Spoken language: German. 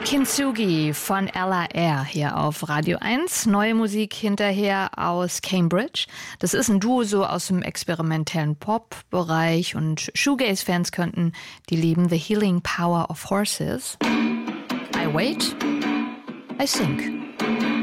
Kintsugi von Ella Eyre hier auf Radio 1. Neue Musik hinterher aus Cambridge. Das ist ein Duo so aus dem experimentellen Pop-Bereich und Shoegaze-Fans könnten die lieben The Healing Power of Horses. I wait, I think.